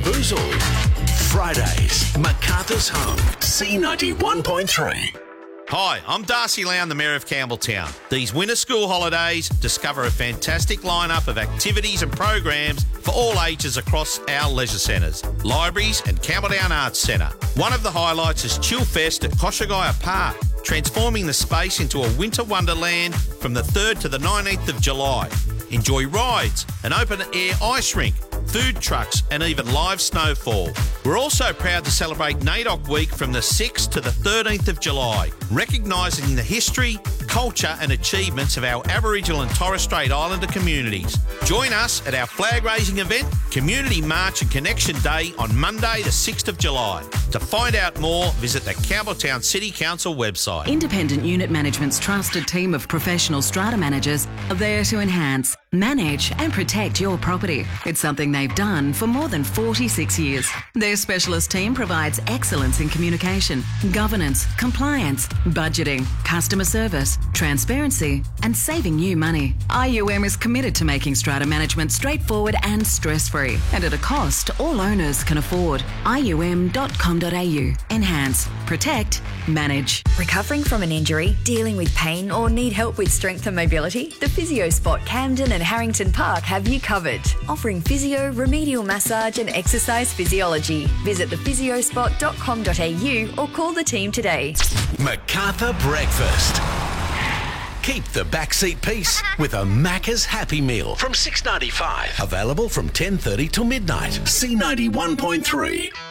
Bamboozled. Fridays, Macarthur's Home, C91.3. Hi, I'm Darcy Lown, the Mayor of Campbelltown. These winter school holidays, discover a fantastic lineup of activities and programs for all ages across our leisure centres, libraries and Campbelltown Arts Centre. One of the highlights is Chill Fest at Koshigaya Park, transforming the space into a winter wonderland from the 3rd to the 19th of July. Enjoy rides, an open-air ice rink, food trucks and even live snowfall. We're also proud to celebrate NAIDOC Week from the 6th to the 13th of July, recognising the history, culture and achievements of our Aboriginal and Torres Strait Islander communities. Join us at our flag-raising event, Community March and Connection Day on Monday the 6th of July. To find out more, visit the Campbelltown City Council website. Independent Unit Management's trusted team of professional strata managers are there to enhance, manage and protect your property. It's something they've done for more than 46 years. Their specialist team provides excellence in communication, governance, compliance, budgeting, customer service, transparency and saving you money. IUM is committed to making strata management straightforward and stress-free and at a cost all owners can afford. IUM.com.au. Enhance, protect, manage. Recovering from an injury, dealing with pain or need help with strength and mobility? The Physio Spot Camden and Harrington Park have you covered. Offering physio, remedial massage and exercise physiology. Visit thephysiospot.com.au or call the team today. Macarthur Breakfast. Keep the backseat peace with a Macca's Happy Meal from $6.95. Available from 10:30 till midnight. C91.3.